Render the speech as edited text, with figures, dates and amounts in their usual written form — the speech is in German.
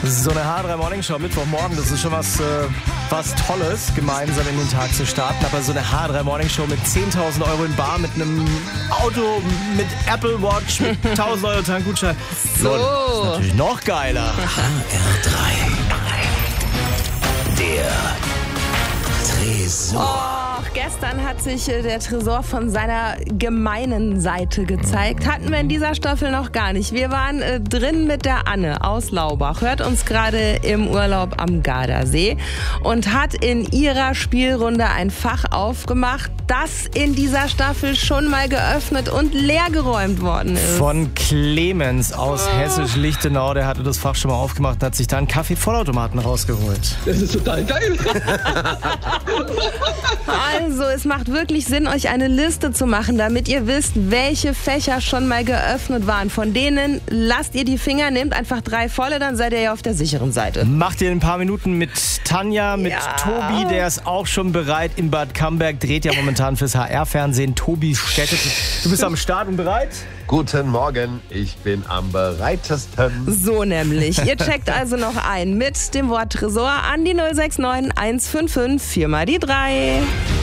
So eine H3 Morning Show Mittwochmorgen, das ist schon was Tolles, gemeinsam in den Tag zu starten. Aber so eine H3 Morning Show mit 10.000 Euro in Bar, mit einem Auto, mit Apple Watch, mit 1.000 Euro Tankgutschein. So, das ist natürlich noch geiler. HR3. Der Tresor. Gestern hat sich der Tresor von seiner gemeinen Seite gezeigt. Hatten wir in dieser Staffel noch gar nicht. Wir waren drin mit der Anne aus Laubach. Hört uns gerade im Urlaub am Gardasee und hat in ihrer Spielrunde ein Fach aufgemacht, das in dieser Staffel schon mal geöffnet und leergeräumt worden ist. Von Clemens aus Hessisch-Lichtenau. Der hatte das Fach schon mal aufgemacht und hat sich da einen Kaffee-Vollautomaten rausgeholt. Das ist total geil. Also, es macht wirklich Sinn, euch eine Liste zu machen, damit ihr wisst, welche Fächer schon mal geöffnet waren. Von denen lasst ihr die Finger, nehmt einfach 3 volle, dann seid ihr ja auf der sicheren Seite. Macht ihr in ein paar Minuten mit Tanja, mit Tobi, der ist auch schon bereit in Bad Camberg, dreht ja momentan fürs HR-Fernsehen. Tobi Städte, du bist am Start und bereit? Guten Morgen, ich bin am bereitesten. So nämlich. Ihr checkt also noch ein mit dem Wort Tresor an die 069 155 4 mal die 3.